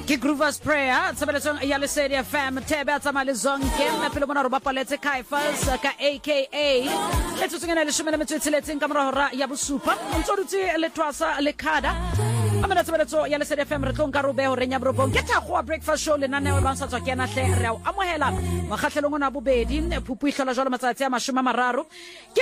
Ke Groovers Prayer tsebeletsong ya Lesedi FM Thebe a tsamaya le zonke pele mona re bapaletse Kaifas ka AKA le tsotsengena le shomela metswetseletseng ka morahora ya bosupa ntse dutse le twasa le khada amana tsebeletsong ya Lesedi FM re tlonka robe ho renya borobong ke thakgo breakfast show le nane ba ntsa tswa kena hle re o amohela makgahlelong ona bobedi phuphu ihlola jalo matsatsi a 30 ke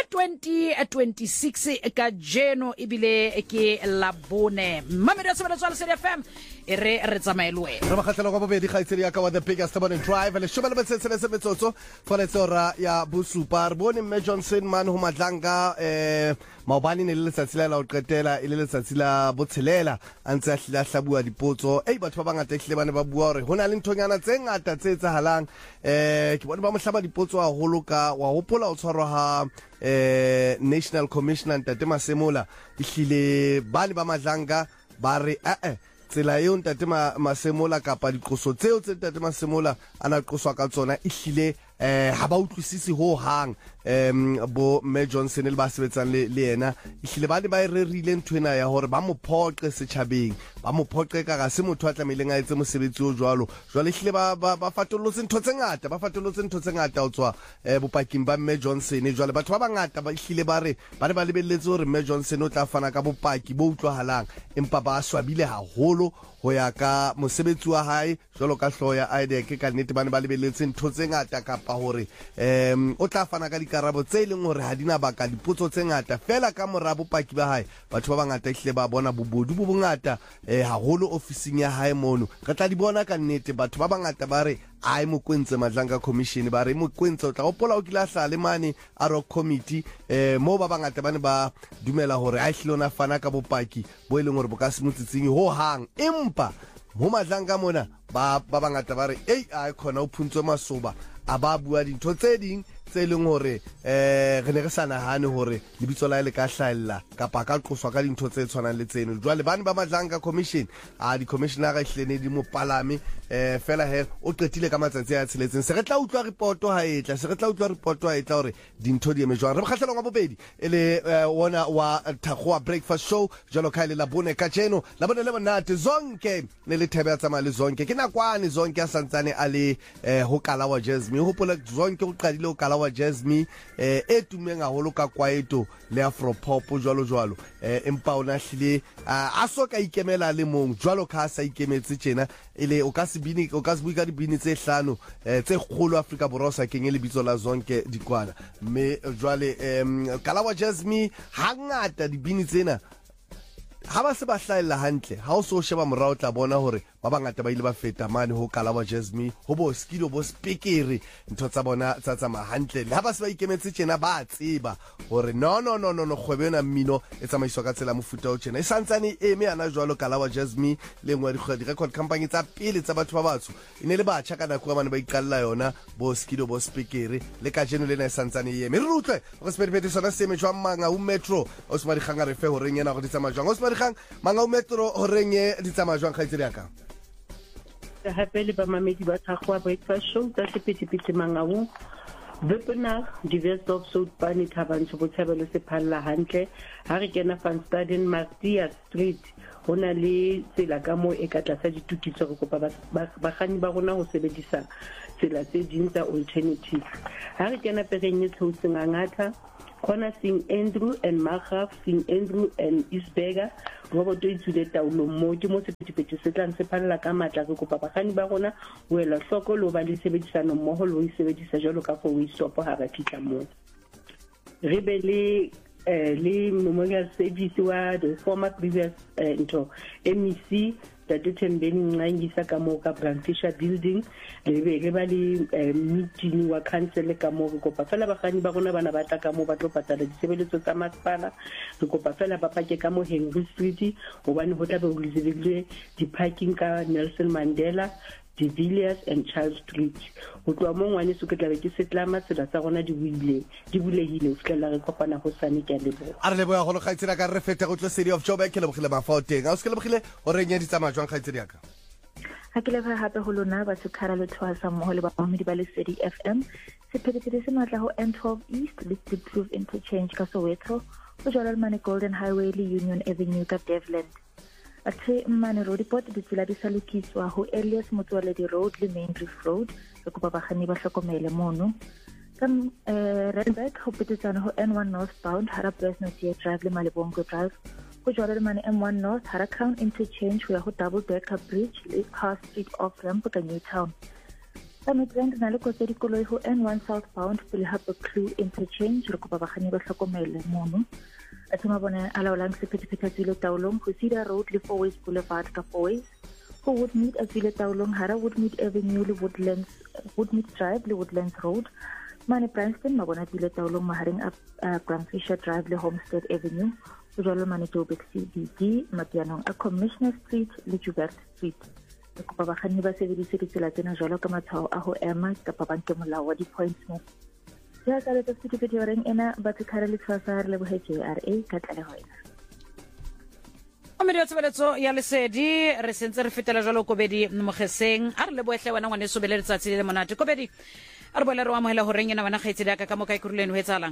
2026 ka Jeno ibile ke labone mamedi tsebeletsong ya Lesedi FM re tsamaelwe re makgatlelo go bobedi ga itsedi ya ka wa the biggest morning drive le shobela betsetsele se metsotso for le tsora ya bosupa re bone Mme Johnson man ho madlanga maobane ne le letsatsi la o qetela ile letsatsi la botshelela antse a hlila hlabua dipotso batho ba bangata hlile bane ba bua hore hona le nthonyana tse ngata tse etsahalang ke bone ba mohlaba dipotso a holoka wa hopola o tshwarwa ha National Commissioner Ntate Masemola hlile bane ba madlanga ba re tsela eo Ntate Masemola kapa diqoso tseo tse Ntate Masemola ana qoswa ka tsona hlile ha ba utlwisisi ho hang bo Mme Johnson le ba sebetsang le yena hlile ba ba rerile nthwena ya hore ba mo phoqe setjhabeng ba mo phoqe ka ga se motho a tlameleng a etse mosebetsi o jwalo hlile ba fatolotse ntho tse ngata o tswa bopaking ba Mme Johnson jwale batho ba bangata ba hlile ba re ba lebelletse hore Mme Johnson o tla fana ka bopaki bo utlwahalang empa ba swabile haholo ho ya ka mosebetsi wa hae jwalo ka hloya IDEC ka nnete bane ba lebelletse ntho tse ngata kapa hore o tla fana ka dikarabo tse leng hore ha dina baka dipotso tse ngata fela ka morabo paki ba hae batho ba bangata hlile ba bona bobodu bo bongata haholo ofising ya hae mono re tla di bona ka nnete batho ba bangata ba re ai mo kwentse madlanga commission ba re mo kwentse o tla opola o kila hlale mane a rock committee mo ba bangata bane ba dumela hore a hlilona fana ka bopaki bo ileng hore bo ka semotsitsing ho hang empa mo madlanga mona ba bangata ba re a khona o phuntswe masoba a ba bua dintho tse ding tse leng hore re ne re sa nahane hore lebitso la ile ka hlahella kapa ka qoswa ka dintho tse tshwanang le tseno jwale bane ba madlanga commission di commissioner hlene di mo palame fela he o qetile ka matsatsi a tsheletseng se re tla utlwa reporto ha etla hore dintho di eme jwang re bokgatlelong wa bobedi ele wona wa thakgoa breakfast show jalo ka ile la bone ka Jeno la bone le bonate zonke ne le Thebe a tsamaya le zonke ke nakwane zonke a santsane a le ho kala wa Jasmine ho pola zonke o qadile ho kala wa Jasmine tumeng a holo ka kwaeto le afropop jwalo empa ona hlile a soka ikemela le mong jwalo ka sa ikemetse tjena ile o ka se buika dibini tse hlano tse kgolo Afrika Borwa sa kenge le bitso la zonke dikwana mme jwale kala wa Jasmine hangata dibini tsena ha ba se ba hlaela hantle ha o so sheba morao tla bona hore ba bangata ba ile ba feta mane ho kala wa Jasmine ho bo skido bo speaker ntho tsa bona tsa hantle ha ba se ba ikemetse tjena ba tseba hore no kgwebena mmino e tsamaiswa ka tsela mofuta o tjena e santsane eme ana jwalo kala wa Jasmine le ngwa di record company tsa pele tsa batho ba batsho ine le batjha ka nako mane ba iqalla yona bo skido bo speaker le ka Jeno le na e santsane eme re utlwe go sepedipedi sona se me jwa manga o metro o se mari khanga re fe hore nyena go ditsamaya jwang o se mari khang manga o metro hore nye ditsamaya jwang khaitsedi aka hape le ba mamedi ba thakgoa breakfast show tsa sepetipiti mangau Webinar diverse of South Bani Tabancho Botshabelo se phalla hantle ha re kena Van Staden Martia Street hona le tsela ka mo e ka tlasa ditukiso go kopa bagani ba rona ho sebedisa tsela tse ding tsa alternative ha re kena pereng tshotseng ngata khona St Andrew and Magaf St Andrew and Isberga roboto itsule taulo mo ke mo sepetipeti se tlang se phalla ka matla go kopa bagani ba rona o ela hloko lo ba le sebedisano mmoho lo sebedisa jalo ka for we stop ha ba fitla mo re be le memorial service wa the former previous into MEC Tate Thembeni Nqangisa ka mo ka Brandfisher building le ba le meeting wa council ka mo go kopa fela bagani ba rona bana ba tla ka mo ba tlo patala ditshebeletso tsa masepala re kopa fela ba pake ka mo Henry Street hobane ho tla be ho lizebile di parking ka Nelson Mandela De Villiers and Charles Street ho tloa mo ngwane se ke tla be ke setlama tsela tsa rona di bulehile o fitlela re kopana ho sane ke lebo a re lebo ya go kgaitsira ka re fete go tlo City of Joburg ke lebogile mafauteng a o se ke lebogile o reng ya ditsamaya jwang kgaitsiri yaka ha ke leba hape ho lona ba tshwara le tshwasa mo le ba mamedi ba Lesedi FM se pheditse se matla ho N12 East le Proof Interchange ka Soweto go jwala le Mane Golden Highway le Union Avenue ka Devland athe mmane road report ditsela di sa lokiswa ho Elias Motswaledi Road le Main Reef Road re kopa bakganni ba hlokomele mono ka Randburg ho petetsana ho N1 northbound hara Bresnosia Drive le Malebongo Drive go jwale le mane M1 North hara Crown Interchange ho ya ho Double Decker Bridge le Car Street off ramp ka Newtown ka Midrand na le kotse dikoloi ho N1 southbound pele ha Clue Interchange re kopa bakganni ba hlokomele mono Atuma bona alaolang sephethephethe tswile taolong ho Cedar Road le Fourways Boulevard ka Fourways ho Woodmead a tswile taolong hara Woodmead Avenue le Woodmead Drive le Woodlands Road mane Branston mabona tswile taolong mahareng a Bramfisher Drive le Homestead Avenue ho jwalo mane Joburg CBD mapianong a Commissioner Street le Joubert Street re kopa bakganni ba sebedise ditsela tsena jwalo ka matshwao a ho ema kapa ba nke molao wa di-points mo ya ka letsa sephethephethe oreng ena ba tshekare le tshwasa re lebohe JRA ka tlaleho ena Omedi ya tshebeletso ya lesedi re sentse re fetela jwalo Kobedi Mogeseng a re lebohle wena ngwane sobele letsatsi le monate Kobedi a re boela re wa mohela horeng ena bana kgaitsedi ya ka mo kae kuruleng ho etsalang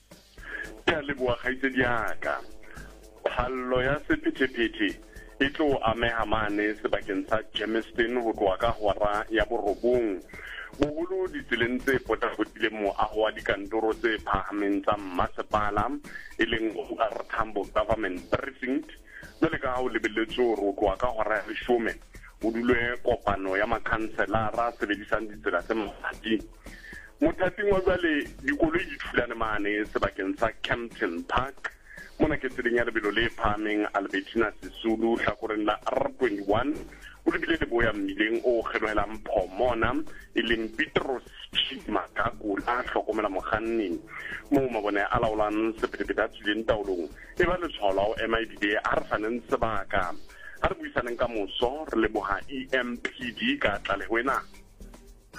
ya leboa kgaitsedi ya ka hallo ya sephethephethe e tlo ameha mane sebakeng sa Germiston ho tloa ka hora ya borobong boholo ditseleng tse potapotileng moaho wa dikantoro tse phahameng tsa mmasepala e leng Tambo Government Precinct jwale ka ha o lebelletswe hore ho tloa ka hora ya 10 ho dulwe kopano ya makhanselara sebedisang ditsela tse mabapi mothating wa jwale dikoloi di thulane mane sebakeng sa Campton Park mona ke tseleng ya lebelo le phahameng Albertina Sisulu hlakoreng la R21 o lebile le boya mmileng o kgelohelang Pomona e leng Petros Makaku la hlokomela mokganni moo mabone a laolang sephethephethe a tswileng taolong e ba letshwao la ho ema ebile a re faneng sebaka a re buisaneng ka moso re leboha EMPD ka tlaleho ena